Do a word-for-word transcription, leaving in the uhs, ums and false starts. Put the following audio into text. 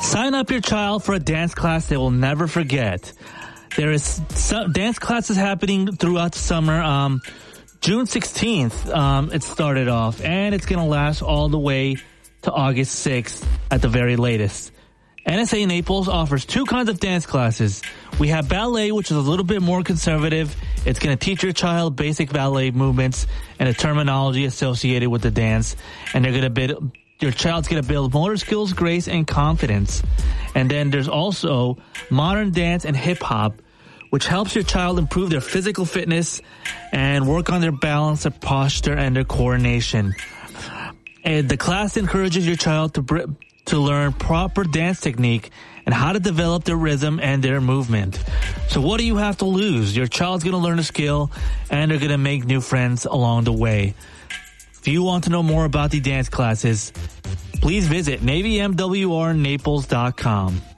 Sign up your child for a dance class they will never forget. There is some dance classes happening throughout the summer. Um, June sixteenth, um, it started off, and it's going to last all the way to August sixth at the very latest. N S A Naples offers two kinds of dance classes. We have ballet, which is a little bit more conservative. It's going to teach your child basic ballet movements and the terminology associated with the dance. And they're going to build, your child's going to build motor skills, grace, and confidence. And then there's also modern dance and hip hop, which helps your child improve their physical fitness and work on their balance, their posture, and their coordination. And the class encourages your child to br- to learn proper dance technique and how to develop their rhythm and their movement. So what do you have to lose? Your child's going to learn a skill, and they're going to make new friends along the way. If you want to know more about the dance classes, please visit Navy M W R Naples dot com.